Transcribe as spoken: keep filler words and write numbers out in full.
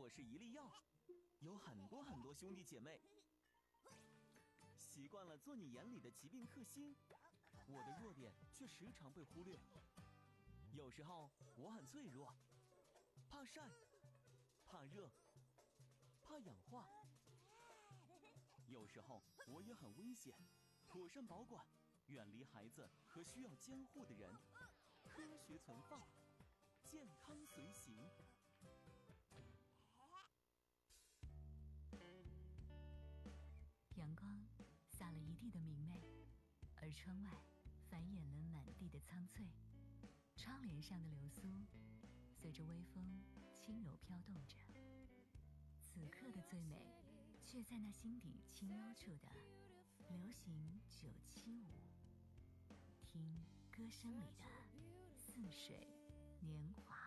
我是一粒药，有很多很多兄弟姐妹。习惯了做你眼里的疾病克星，我的弱点却时常被忽略。有时候我很脆弱，怕晒，怕热，怕氧化。有时候我也很危险，妥善保管，远离孩子和需要监护的人，科学存放，健康随行。 阳光洒了一地的明媚，而窗外繁衍了满地的苍翠。窗帘上的流苏随着微风轻柔飘动着，此刻的最美却在那心底清幽处的流行九七五，听歌声里的似水年华。